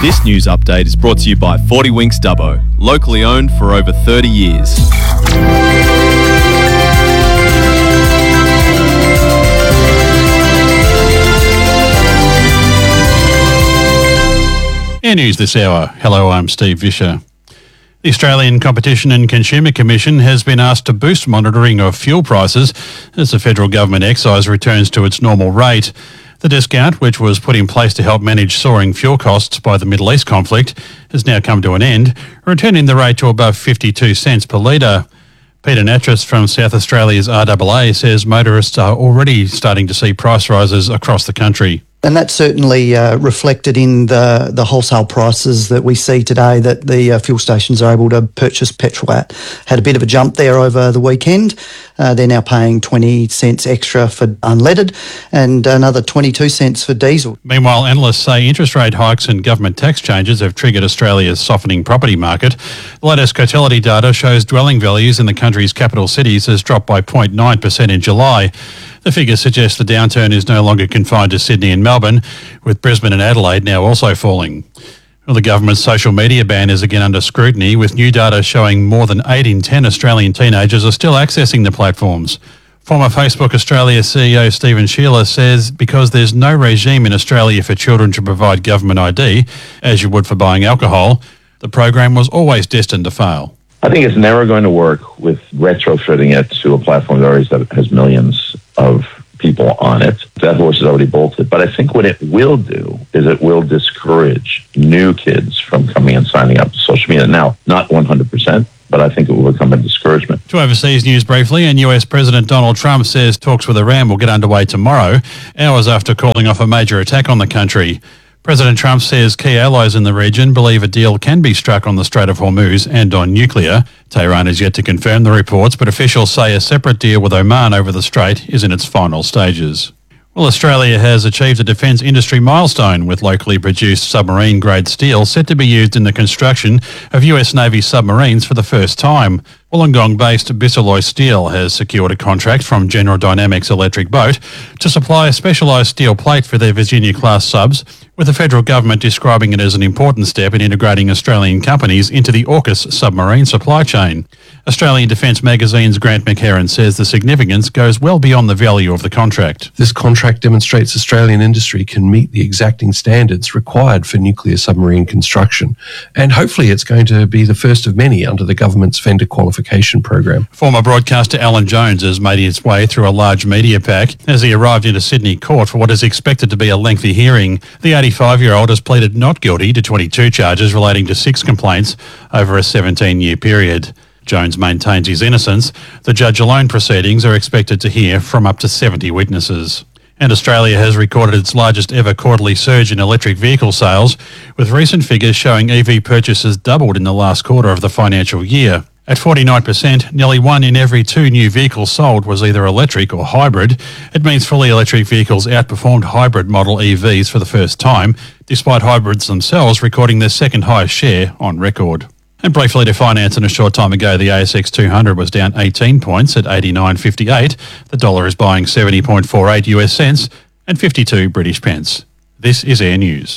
This news update is brought to you by 40 Winks Dubbo, locally owned for over 30 years. Air News this hour. Hello, I'm Steve Vischer. The Australian Competition and Consumer Commission has been asked to boost monitoring of fuel prices as the federal government excise returns to its normal rate. The discount, which was put in place to help manage soaring fuel costs by the Middle East conflict, has now come to an end, returning the rate to above 52 cents per litre. Peter Natras from South Australia's RAA says motorists are already starting to see price rises across the country. And that's certainly reflected in the wholesale prices that we see today that the fuel stations are able to purchase petrol at. Had a bit of a jump there over the weekend. They're now paying 20 cents extra for unleaded and another 22 cents for diesel. Meanwhile, analysts say interest rate hikes and government tax changes have triggered Australia's softening property market. The latest Cotality data shows dwelling values in the country's capital cities has dropped by 0.9% in July. The figure suggests the downturn is no longer confined to Sydney and Melbourne, with Brisbane and Adelaide now also falling. Well, the government's social media ban is again under scrutiny, with new data showing more than 8 in 10 Australian teenagers are still accessing the platforms. Former Facebook Australia CEO Stephen Shearer says because there's no regime in Australia for children to provide government ID, as you would for buying alcohol, the program was always destined to fail. I think it's never going to work with retrofitting it to a platform that has millions of people on it. That horse is already bolted. But I think what it will do is it will discourage new kids from coming and signing up to social media. Now, not 100%, but I think it will become a discouragement. To overseas news briefly, and US President Donald Trump says talks with Iran will get underway tomorrow, hours after calling off a major attack on the country. President Trump says key allies in the region believe a deal can be struck on the Strait of Hormuz and on nuclear. Tehran is yet to confirm the reports, but officials say a separate deal with Oman over the strait is in its final stages. Well, Australia has achieved a defence industry milestone with locally produced submarine-grade steel set to be used in the construction of US Navy submarines for the first time. Wollongong-based Bisalloy Steel has secured a contract from General Dynamics Electric Boat to supply a specialised steel plate for their Virginia-class subs, with the federal government describing it as an important step in integrating Australian companies into the AUKUS submarine supply chain. Australian Defence Magazine's Grant McHerron says the significance goes well beyond the value of the contract. This contract demonstrates Australian industry can meet the exacting standards required for nuclear submarine construction, and hopefully it's going to be the first of many under the government's vendor qualification program. Former broadcaster Alan Jones has made his way through a large media pack as he arrived into Sydney Court for what is expected to be a lengthy hearing. The 85-year-old has pleaded not guilty to 22 charges relating to 6 complaints over a 17-year period. Jones maintains his innocence. The judge-alone proceedings are expected to hear from up to 70 witnesses. And Australia has recorded its largest ever quarterly surge in electric vehicle sales, with recent figures showing EV purchases doubled in the last quarter of the financial year. At 49%, nearly 1 in every 2 new vehicles sold was either electric or hybrid. It means fully electric vehicles outperformed hybrid model EVs for the first time, despite hybrids themselves recording their second highest share on record. And briefly to finance, in a short time ago, the ASX 200 was down 18 points at 89.58. The dollar is buying 70.48 US cents and 52 British pence. This is Air News.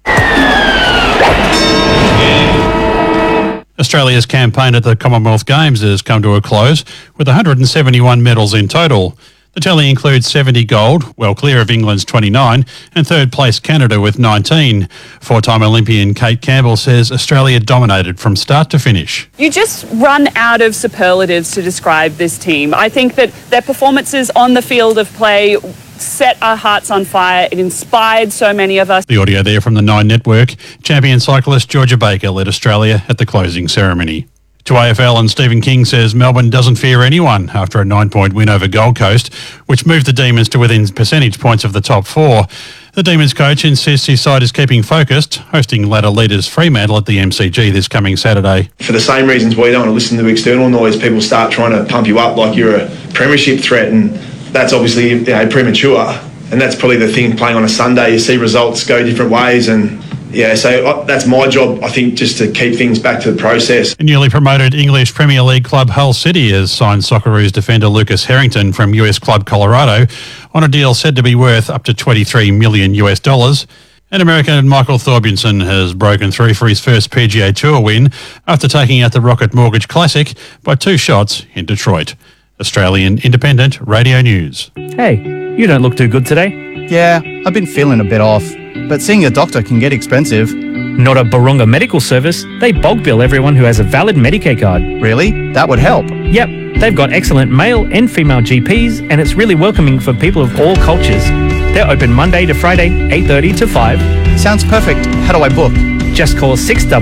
Australia's campaign at the Commonwealth Games has come to a close with 171 medals in total. The tally includes 70 gold, well clear of England's 29, and third place Canada with 19. Four-time Olympian Kate Campbell says Australia dominated from start to finish. You just run out of superlatives to describe this team. I think that their performances on the field of play set our hearts on fire. It inspired so many of us. The audio there from the Nine Network. Champion cyclist Georgia Baker led Australia at the closing ceremony. To AFL, and Stephen King says Melbourne doesn't fear anyone after a 9-point win over Gold Coast, which moved the Demons to within percentage points of the top 4. The Demons coach insists his side is keeping focused, hosting ladder leaders Fremantle at the MCG this coming Saturday. For the same reasons why you don't want to listen to external noise, people start trying to pump you up like you're a premiership threat, and that's obviously premature. And that's probably the thing playing on a Sunday. You see results go different ways, and so that's my job, I think, just to keep things back to the process. A newly promoted English Premier League club Hull City has signed Socceroos defender Lucas Harrington from US club Colorado on a deal said to be worth up to $23 million. And American Michael Thorbjornsen has broken through for his first PGA Tour win after taking out the Rocket Mortgage Classic by 2 shots in Detroit. Australian Independent Radio News. Hey, you don't look too good today. Yeah, I've been feeling a bit off, but seeing a doctor can get expensive. Not at Barunga Medical Service. They bulk bill everyone who has a valid Medicaid card. Really? That would help. Yep, they've got excellent male and female GPs, and it's really welcoming for people of all cultures. They're open Monday to Friday, 8:30 to 5. Sounds perfect. How do I book? Just call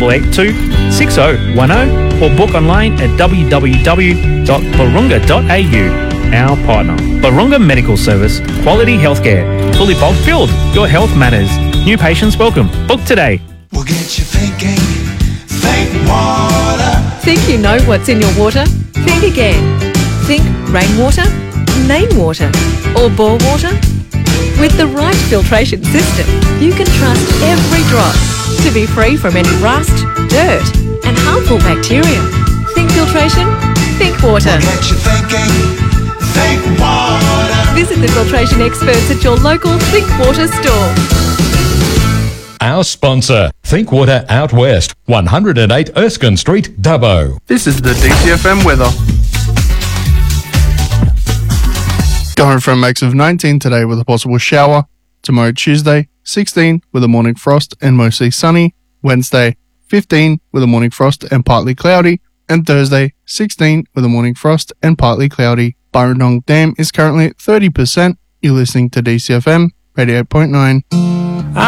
6882-6010 or book online at www.barunga.au. Our partner, Barunga Medical Service, quality healthcare, fully bulk billed. Your health matters. New patients welcome. Book today. We'll get you thinking. Think water. Think you know what's in your water? Think again. Think rainwater, main water, or bore water? With the right filtration system, you can trust every drop to be free from any rust, dirt, and harmful bacteria. Think filtration? Think water. We'll get you thinking. Think water. Visit the filtration experts at your local Think Water store. Our sponsor, Think Water Out West, 108 Erskine Street, Dubbo. This is the DCFM weather. Going for a max of 19 today with a possible shower. Tomorrow, Tuesday, 16 with a morning frost and mostly sunny. Wednesday, 15 with a morning frost and partly cloudy. And Thursday, 16 with a morning frost and partly cloudy. Burrendong Dam is currently at 30%. You're listening to DCFM 88.9.